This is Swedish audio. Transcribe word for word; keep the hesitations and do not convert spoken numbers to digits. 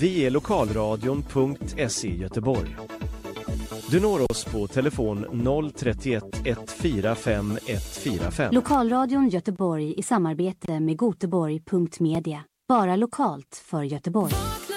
Vi är lokalradion punkt se Göteborg. Du når oss på telefon noll trettioett ett fyra fem ett fyra fem. Lokalradion Göteborg i samarbete med Goteborg punkt media. Bara lokalt för Göteborg.